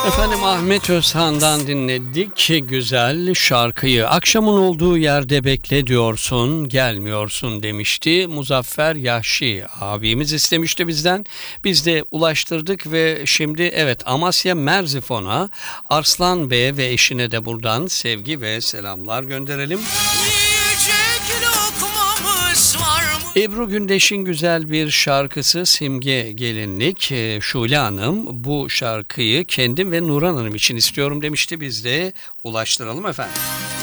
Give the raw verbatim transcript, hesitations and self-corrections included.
Efendim Ahmet Özhan'dan dinledik güzel şarkıyı. Akşamın olduğu yerde bekle diyorsun, gelmiyorsun demişti. Muzaffer Yahşi abimiz istemişti bizden. Biz de ulaştırdık ve şimdi evet Amasya Merzifon'a Arslan Bey'e ve eşine de buradan sevgi ve selamlar gönderelim. Ebru Gündeş'in güzel bir şarkısı Simge Gelinlik. Ee, Şule Hanım bu şarkıyı kendim ve Nurhan Hanım için istiyorum demişti. Biz de ulaştıralım efendim.